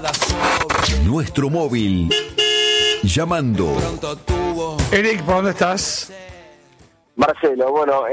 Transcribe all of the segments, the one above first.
Nuestro móvil. Llamando. Eric, ¿por dónde estás? Marcelo, bueno,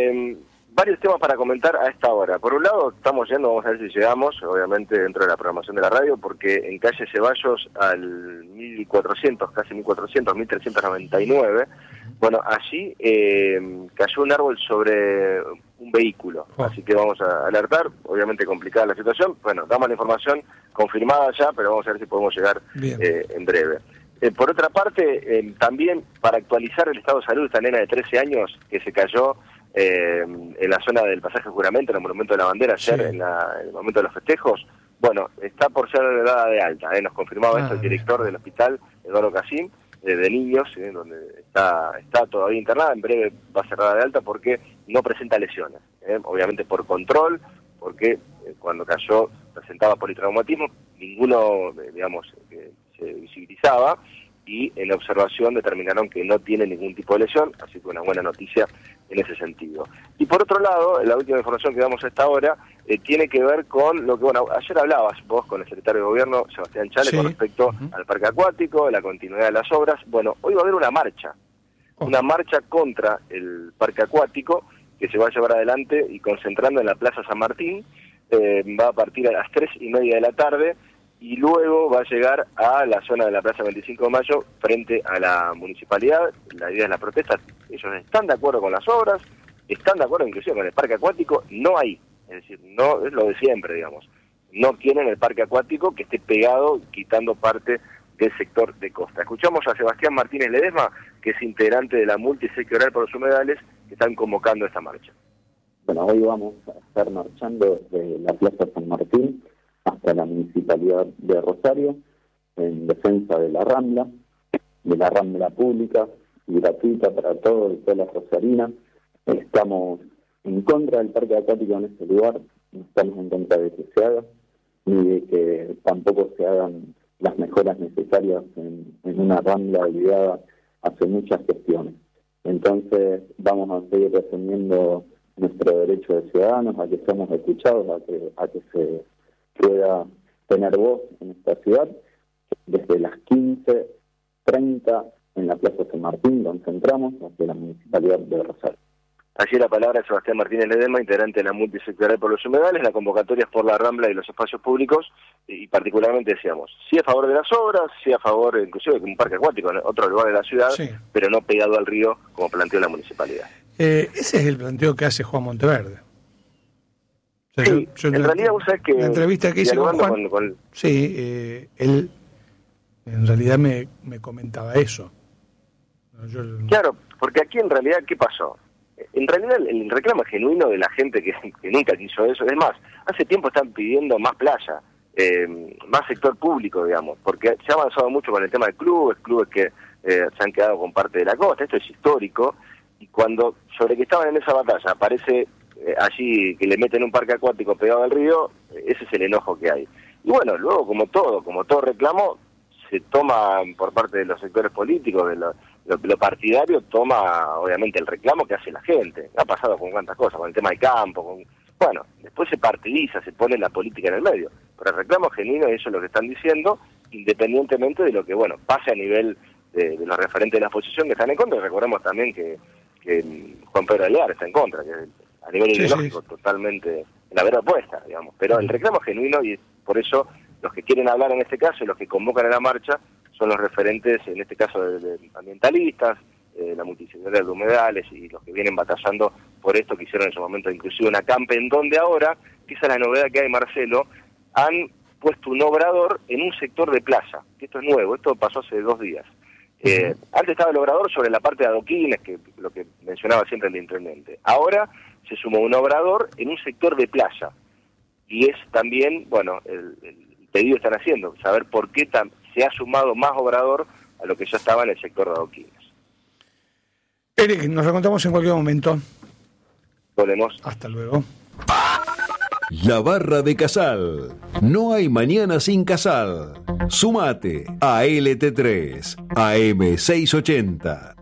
varios temas para comentar a esta hora. Por un lado, estamos yendo, vamos a ver si llegamos, obviamente dentro de la programación de la radio, porque en calle Ceballos al 1400, casi 1400, 1399, bueno, allí cayó un árbol sobre un vehículo, así que vamos a alertar, obviamente complicada la situación. Bueno, damos la información confirmada ya, pero vamos a ver si podemos llegar en breve. Por otra parte, también para actualizar el estado de salud de esta nena de 13 años que se cayó en la zona del pasaje Juramento, en el Monumento de la Bandera, ayer en el momento de los festejos, bueno, está por ser dada de alta, nos confirmaba eso el director del hospital, Eduardo Casim, de niños, donde está todavía internada. En breve va a ser dada de alta porque no presenta lesiones, obviamente por control, porque cuando cayó presentaba politraumatismo, ninguno, digamos, que se visibilizaba, y en la observación determinaron que no tiene ningún tipo de lesión, así que una buena noticia en ese sentido. Y por otro lado, la última información que damos a esta hora tiene que ver con lo que, bueno, ayer hablabas vos con el secretario de Gobierno, Sebastián Chale, con respecto al parque acuático, la continuidad de las obras. Bueno, hoy va a haber una marcha contra el parque acuático que se va a llevar adelante y concentrando en la Plaza San Martín. Va a partir a las 3:30 de la tarde, y luego va a llegar a la zona de la Plaza 25 de Mayo frente a la municipalidad. La idea es la protesta. Ellos están de acuerdo con las obras, están de acuerdo inclusive con el parque acuático, no hay, es decir, no es lo de siempre, digamos. No quieren el parque acuático que esté pegado, quitando parte del sector de costa. Escuchamos a Sebastián Martínez Ledesma, que es integrante de la multisectorial por los humedales, que están convocando esta marcha. Bueno, hoy vamos a estar marchando desde la Plaza San Martín hasta la Municipalidad de Rosario, en defensa de la Rambla pública y gratuita para todos y todas las rosarinas. Estamos en contra del parque acuático en este lugar, no estamos en contra de que se haga, ni de que tampoco se hagan las mejoras necesarias en una Rambla olvidada hace muchas gestiones. Entonces vamos a seguir defendiendo nuestro derecho de ciudadanos a que seamos escuchados, a que se pueda tener voz en esta ciudad. Desde las 15:30 en la Plaza San Martín concentramos hacia la Municipalidad de Rosario. Allí la palabra de Sebastián Martínez Ledesma, integrante de la multisectorial por los humedales. La convocatoria es por la Rambla y los espacios públicos, y particularmente decíamos, sí a favor de las obras, sí a favor inclusive de un parque acuático en otro lugar de la ciudad, pero no pegado al río como planteó la municipalidad. Ese es el planteo que hace Juan Monteverde. O sea, sí, en realidad vos sabés que... La entrevista que hice con Juan, él en realidad me comentaba eso. Claro, porque aquí en realidad, ¿qué pasó? En realidad el reclamo genuino de la gente que nunca quiso eso. Es más, hace tiempo están pidiendo más playa, más sector público, digamos, porque se ha avanzado mucho con el tema de clubes que se han quedado con parte de la costa. Esto es histórico, y cuando sobre que estaban en esa batalla aparece allí que le meten un parque acuático pegado al río, ese es el enojo que hay. Y bueno, luego como todo reclamo, se toma por parte de los sectores políticos, de lo partidario, toma obviamente el reclamo que hace la gente. Ha pasado con cuantas cosas, con el tema del campo, bueno, después se partidiza, se pone la política en el medio, pero el reclamo genuino, eso es lo que están diciendo, independientemente de lo que, bueno, pase a nivel de los referentes de la oposición que están en contra. Y recordemos también que Juan Pedro Alear está en contra, que a nivel ideológico totalmente la verdad opuesta, digamos. Pero el reclamo genuino, y por eso los que quieren hablar en este caso y los que convocan a la marcha son los referentes, en este caso de ambientalistas, la multisectorial de humedales, y los que vienen batallando por esto, que hicieron en su momento inclusive una campe, en donde ahora, que esa es la novedad que hay, Marcelo, han puesto un obrador en un sector de plaza, que esto es nuevo, esto pasó hace 2 días. Antes estaba el obrador sobre la parte de adoquines, que lo que mencionaba siempre el intendente. Ahora se sumó un obrador en un sector de playa, y es también, bueno, el pedido que están haciendo, saber por qué se ha sumado más obrador a lo que ya estaba en el sector de adoquines. Eric, nos reencontramos en cualquier momento. Volvemos. Hasta luego. La Barra de Casal. No hay mañana sin Casal. Sumate a LT3 AM 680.